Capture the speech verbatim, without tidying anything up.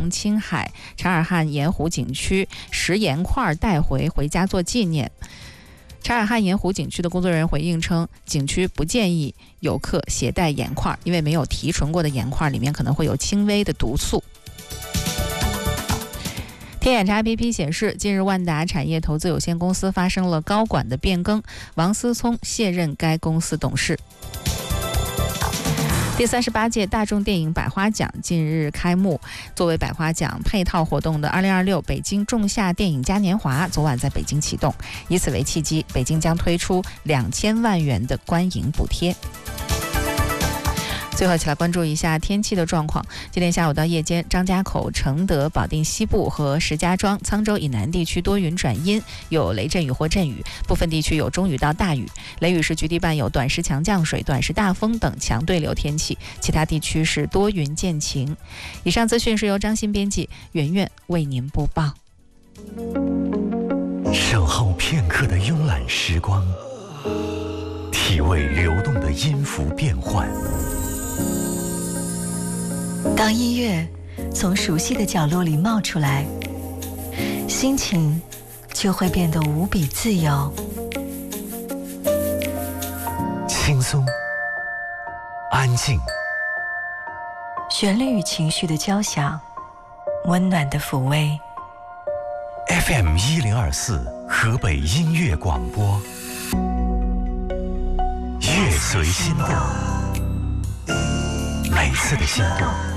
从青海察尔汗盐湖景区拾盐块带回回家做纪念。察尔汗盐湖景区的工作人员回应称，景区不建议游客携带盐块，因为没有提纯过的盐块里面可能会有轻微的毒素。天眼查 A P P 显示，近日万达产业投资有限公司发生了高管的变更，王思聪卸任该公司董事。第三十八届大众电影百花奖近日开幕，作为百花奖配套活动的二零二六北京仲夏电影嘉年华昨晚在北京启动，以此为契机，北京将推出两千万元的观影补贴。最后一起来关注一下天气的状况。今天下午到夜间，张家口、承德、保定西部和石家庄、沧州以南地区多云转阴，有雷阵雨或阵雨，部分地区有中雨到大雨。雷雨时局地伴有短时强降水、短时大风等强对流天气，其他地区是多云见晴。以上资讯是由张欣编辑，圆圆为您播报。 守候片刻的慵懒时光，体味流动的音符变换。 当音乐从熟悉的角落里冒出来，心情就会变得无比自由。 轻松，安静， 旋律与情绪的交响，温暖的抚慰。 F M 一零二四河北音乐广播，乐随心动，每次的心动